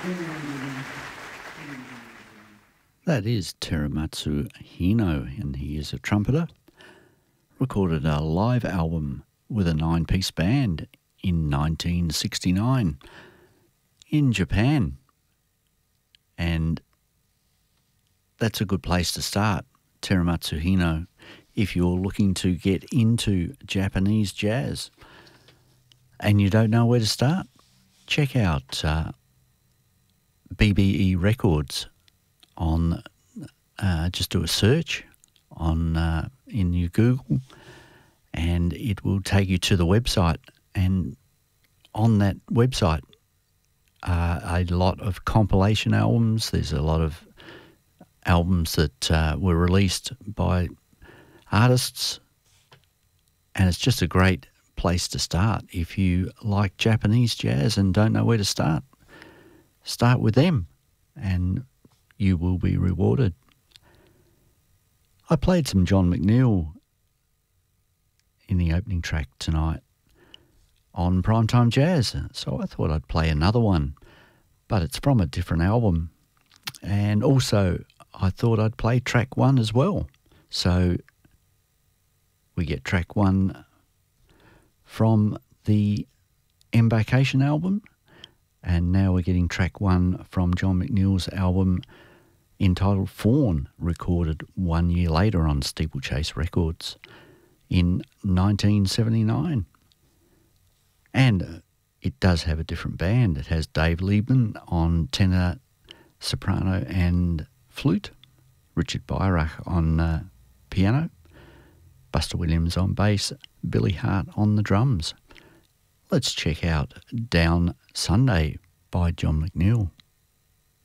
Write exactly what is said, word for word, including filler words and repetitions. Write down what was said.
That is Teramatsu Hino, and he is a trumpeter. Recorded a live album with a nine-piece band in nineteen sixty-nine in Japan. And that's a good place to start, Teramatsu Hino, if you're looking to get into Japanese jazz and you don't know where to start. Check out uh, B B E Records on, uh, just do a search on uh, in your Google, and it will take you to the website. And on that website are a lot of compilation albums. There's a lot of albums that uh, were released by artists, and it's just a great place to start. If you like Japanese jazz and don't know where to start, start with them and you will be rewarded. I played some John McNeil in the opening track tonight on Primetime Jazz, so I thought I'd play another one, but it's from a different album. And also I thought I'd play track one as well. So we get track one from the Embarkation album, and now we're getting track one from John McNeil's album entitled Fawn, recorded one year later on Steeplechase Records in nineteen seventy-nine. And it does have a different band. It has Dave Liebman on tenor, soprano and flute, Richard Byrach on uh, piano, Buster Williams on bass, Billy Hart on the drums. Let's check out Down Sunday by John McNeil.